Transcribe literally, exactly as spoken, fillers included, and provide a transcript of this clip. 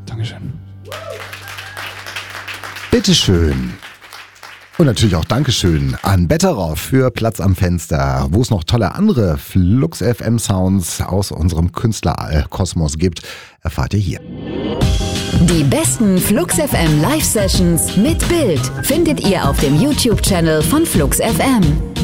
Dankeschön. Bitteschön. Und natürlich auch Dankeschön an Betteroff für Platz am Fenster. Wo es noch tolle andere Flux F M Sounds aus unserem Künstlerkosmos gibt, erfahrt ihr hier. Die besten Flux F M Live Sessions mit Bild findet ihr auf dem YouTube-Channel von Flux F M.